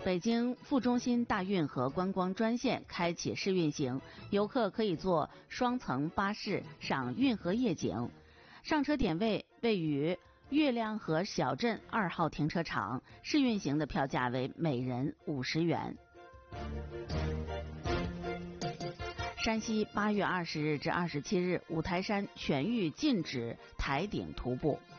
北京副中心大运河观光专线开启试运行，游客可以坐双层巴士赏运河夜景。上车点位位于月亮河小镇2号停车场，试运行的票价为每人50元。山西8月20日至27日，五台山全域禁止台顶徒步。